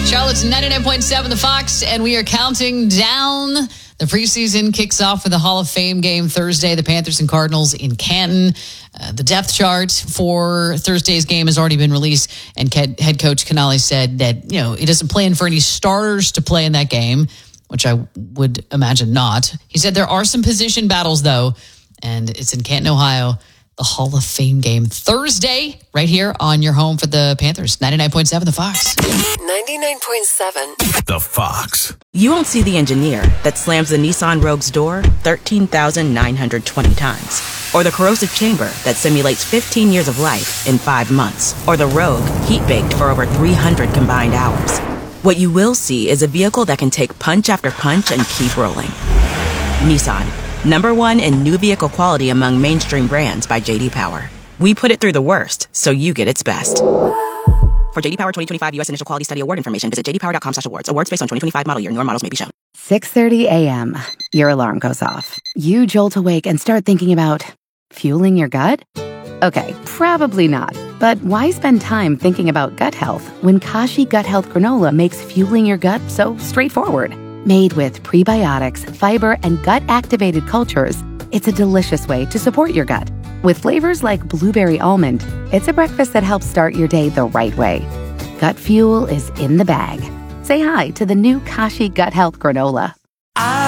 Charlotte's 99.7 The Fox, and we are counting down. The preseason kicks off with the Hall of Fame game Thursday, the Panthers and Cardinals in Canton. The depth chart for Thursday's game has already been released, and head coach Canale said that, he doesn't plan for any starters to play in that game, which I would imagine not. He said there are some position battles, though, and it's in Canton, Ohio. The Hall of Fame game Thursday, right here on your home for the Panthers. 99.7 The Fox. 99.7 The Fox. You won't see the engineer that slams the Nissan Rogue's door 13,920 times. Or the corrosive chamber that simulates 15 years of life in 5 months. Or the Rogue heat-baked for over 300 combined hours. What you will see is a vehicle that can take punch after punch and keep rolling. Nissan. #1 in new vehicle quality among mainstream brands by J.D. Power. We put it through the worst, so you get its best. For J.D. Power 2025 U.S. Initial Quality Study Award information, visit jdpower.com/awards. Awards based on 2025 model year. Newer models may be shown. 6:30 a.m. Your alarm goes off. You jolt awake and start thinking about fueling your gut? Okay, probably not. But why spend time thinking about gut health when Kashi Gut Health Granola makes fueling your gut so straightforward? Made with prebiotics, fiber, and gut-activated cultures, it's a delicious way to support your gut. With flavors like blueberry almond, it's a breakfast that helps start your day the right way. Gut fuel is in the bag. Say hi to the new Kashi Gut Health Granola.